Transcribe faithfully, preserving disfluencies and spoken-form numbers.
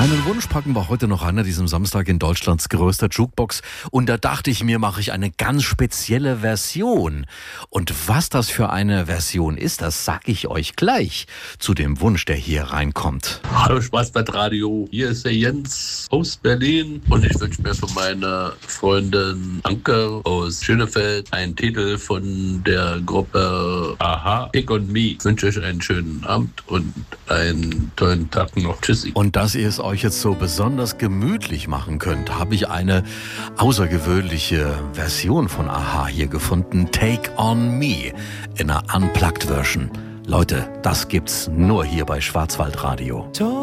Einen Wunsch packen wir heute noch an, an diesem Samstag in Deutschlands größter Jukebox. Und da dachte ich mir, mache ich eine ganz spezielle Version. Und was das für eine Version ist, das sage ich euch gleich zu dem Wunsch, der hier reinkommt. Hallo Spaßbad-Radio, hier ist der Jens aus Berlin und ich wünsche mir von meiner Freundin Anke aus Schönefeld einen Titel von der Gruppe Aha, Pick on Me. Ich wünsche euch einen schönen Abend und einen tollen Tag noch. Tschüssi. Und dass ihr es euch jetzt so besonders gemütlich machen könnt, habe ich eine außergewöhnliche Version von Aha hier gefunden. Take on Me in einer Unplugged Version. Leute, das gibt's nur hier bei Schwarzwaldradio.